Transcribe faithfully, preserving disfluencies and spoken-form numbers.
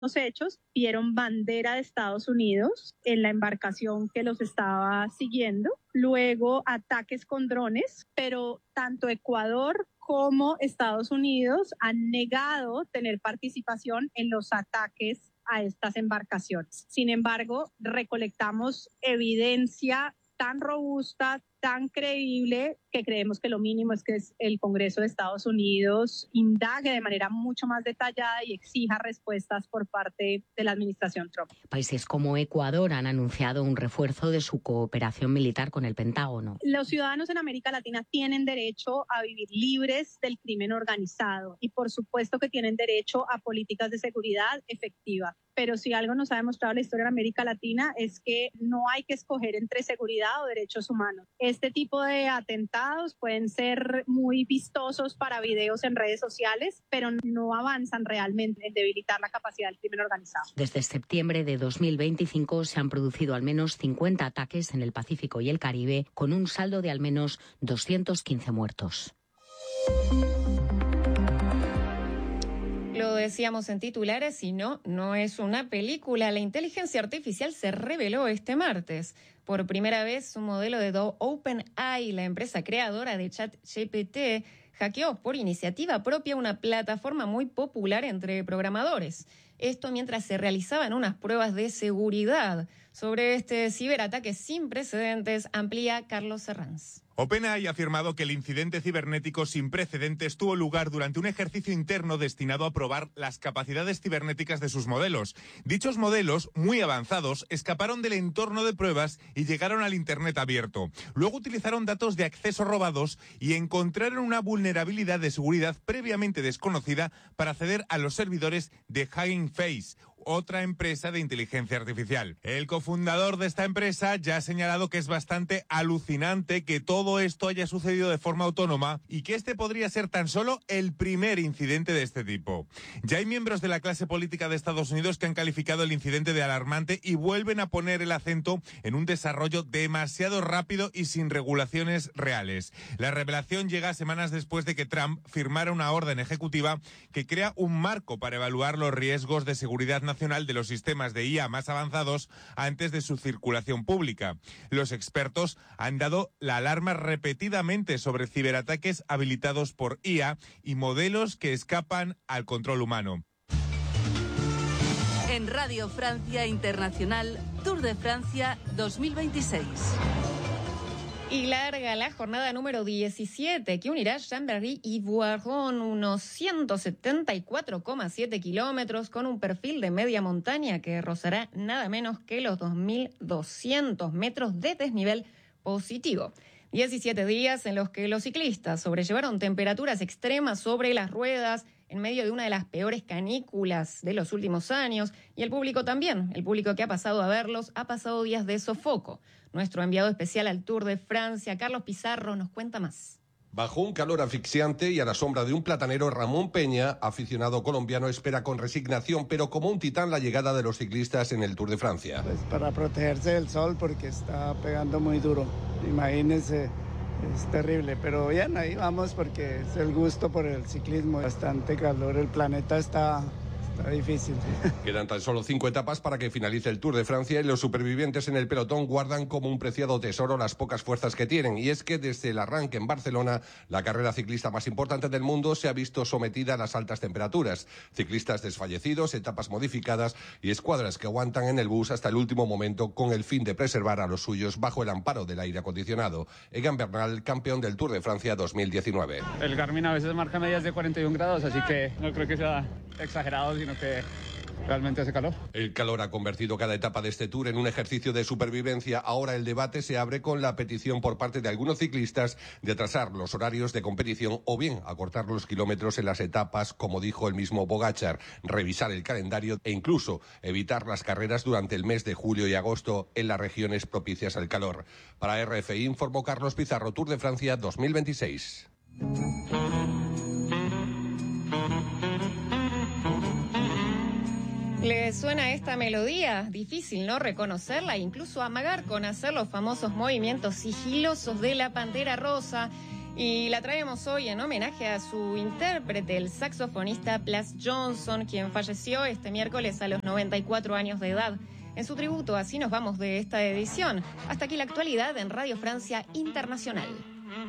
Los hechos vieron bandera de Estados Unidos en la embarcación que los estaba siguiendo, luego ataques con drones, pero tanto Ecuador como Estados Unidos han negado tener participación en los ataques a estas embarcaciones. Sin embargo, recolectamos evidencia tan robusta, tan creíble, que creemos que lo mínimo es que el Congreso de Estados Unidos indague de manera mucho más detallada y exija respuestas por parte de la administración Trump. Países como Ecuador han anunciado un refuerzo de su cooperación militar con el Pentágono. Los ciudadanos en América Latina tienen derecho a vivir libres del crimen organizado y por supuesto que tienen derecho a políticas de seguridad efectivas. Pero si algo nos ha demostrado la historia de América Latina es que no hay que escoger entre seguridad o derechos humanos. Este tipo de atentados pueden ser muy vistosos para videos en redes sociales, pero no avanzan realmente en debilitar la capacidad del crimen organizado. Desde septiembre de dos mil veinticinco se han producido al menos cincuenta ataques en el Pacífico y el Caribe, con un saldo de al menos doscientos quince muertos. Lo decíamos en titulares y no, no es una película. La inteligencia artificial se reveló este martes. Por primera vez, un modelo de OpenAI, la empresa creadora de ChatGPT, hackeó por iniciativa propia una plataforma muy popular entre programadores. Esto mientras se realizaban unas pruebas de seguridad. Sobre este ciberataque sin precedentes, amplía Carlos Herranz. OpenAI ha afirmado que el incidente cibernético sin precedentes tuvo lugar durante un ejercicio interno destinado a probar las capacidades cibernéticas de sus modelos. Dichos modelos, muy avanzados, escaparon del entorno de pruebas y llegaron al Internet abierto. Luego utilizaron datos de acceso robados y encontraron una vulnerabilidad de seguridad previamente desconocida para acceder a los servidores de Hugging Face, otra empresa de inteligencia artificial. El cofundador de esta empresa ya ha señalado que es bastante alucinante que todo esto haya sucedido de forma autónoma y que este podría ser tan solo el primer incidente de este tipo. Ya hay miembros de la clase política de Estados Unidos que han calificado el incidente de alarmante y vuelven a poner el acento en un desarrollo demasiado rápido y sin regulaciones reales. La revelación llega semanas después de que Trump firmara una orden ejecutiva que crea un marco para evaluar los riesgos de seguridad nacional Nacional de los sistemas de I A más avanzados antes de su circulación pública. Los expertos han dado la alarma repetidamente sobre ciberataques habilitados por I A y modelos que escapan al control humano. En Radio Francia Internacional, Tour de Francia dos mil veintiséis. Y larga la jornada número diecisiete, que unirá Chambéry y Voiron, unos ciento setenta y cuatro coma siete kilómetros, con un perfil de media montaña que rozará nada menos que los dos mil doscientos metros de desnivel positivo. diecisiete días en los que los ciclistas sobrellevaron temperaturas extremas sobre las ruedas en medio de una de las peores canículas de los últimos años, y el público también, el público que ha pasado a verlos, ha pasado días de sofoco. Nuestro enviado especial al Tour de Francia, Carlos Pizarro, nos cuenta más. Bajo un calor asfixiante y a la sombra de un platanero, Ramón Peña, aficionado colombiano, espera con resignación, pero como un titán, la llegada de los ciclistas en el Tour de Francia. Pues para protegerse del sol, porque está pegando muy duro. Imagínense, es terrible, pero bien, ahí vamos porque es el gusto por el ciclismo. Bastante calor, el planeta está... Está difícil. Quedan tan solo cinco etapas para que finalice el Tour de Francia y los supervivientes en el pelotón guardan como un preciado tesoro las pocas fuerzas que tienen. Y es que desde el arranque en Barcelona, la carrera ciclista más importante del mundo se ha visto sometida a las altas temperaturas. Ciclistas desfallecidos, etapas modificadas y escuadras que aguantan en el bus hasta el último momento con el fin de preservar a los suyos bajo el amparo del aire acondicionado. Egan Bernal, campeón del Tour de Francia dos mil diecinueve. El Garmin a veces marca medias de cuarenta y un grados, así que no creo que sea exagerado, sino que realmente hace calor. El calor ha convertido cada etapa de este Tour en un ejercicio de supervivencia. Ahora el debate se abre con la petición por parte de algunos ciclistas de atrasar los horarios de competición o bien acortar los kilómetros en las etapas, como dijo el mismo Pogačar, revisar el calendario e incluso evitar las carreras durante el mes de julio y agosto en las regiones propicias al calor. Para R F I informó Carlos Pizarro, Tour de Francia dos mil veintiséis. ¿Le suena esta melodía? Difícil no reconocerla, incluso amagar con hacer los famosos movimientos sigilosos de la Pantera Rosa. Y la traemos hoy en homenaje a su intérprete, el saxofonista Plas Johnson, quien falleció este miércoles a los noventa y cuatro años de edad. En su tributo, así nos vamos de esta edición. Hasta aquí la actualidad en Radio Francia Internacional.